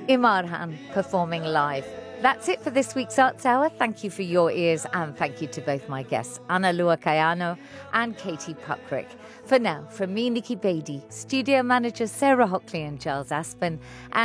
Imarhan performing live. That's it for this week's Arts Hour. Thank you for your ears and thank you to both my guests, Ana Lua Kayano and Katie Puckrick. For now, from me, Nikki Beatty, studio managers Sarah Hockley and Giles Aspen, and